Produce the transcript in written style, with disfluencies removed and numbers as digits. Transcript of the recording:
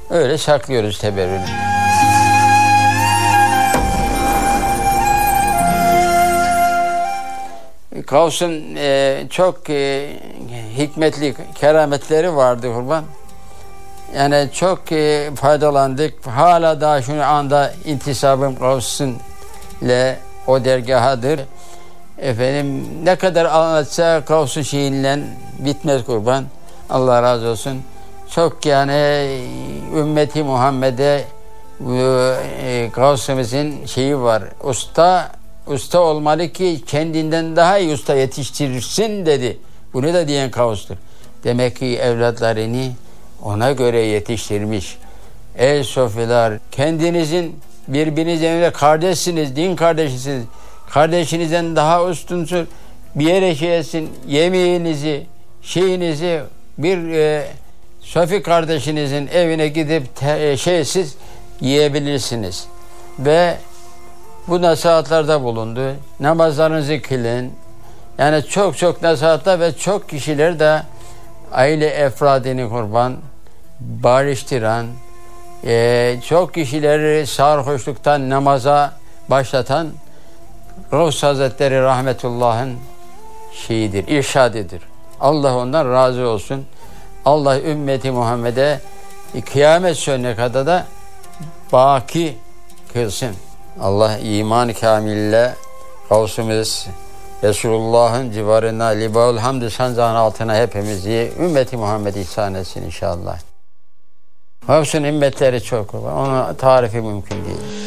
Öyle saklıyoruz teberrünü. Gavs'ın çok hikmetli kerametleri vardı kurban. Yani çok faydalandık. Hala daha şu anda intisabım Gavs'ın ile o dergahadır. Efendim ne kadar anlatsa Gavs-ı Şiin'le bitmez kurban. Allah razı olsun. Çok yani ümmeti Muhammed'e Gavs'ımızın şeyi var. Usta olmalı ki kendinden daha iyi usta yetiştirirsin dedi. Bunu da diyen Gavs'tur. Demek ki evlatlarını ona göre yetiştirmiş. Ey sofiler, kendinizin birbirinizle kardeşsiniz, din kardeşisiniz. Kardeşinizden daha üstünsün. Bir yere şeysin, yemeğinizi, şeyinizi bir sofi kardeşinizin evine gidip şeysiz yiyebilirsiniz. Ve bu nasihatlarda bulundu. Namazlarınızı kılın. Yani çok nasihatler ve çok kişiler de aile efradını kurban, barıştıran, çok kişileri sarhoşluktan namaza başlatan Gavs Hazretleri rahmetullah'ın şeyidir, irşadidir. Allah ondan razı olsun. Allah ümmeti Muhammed'e kıyamet sonuna kadar da baki kılsın. Allah iman kamille Gavs'ımız Resulullah'ın civarına libaul hamd-ı sancağın altına hepimizi ümmeti Muhammed ihsan etsin inşallah. Gavs'ın himmetleri çok. Onun tarifi mümkün değil.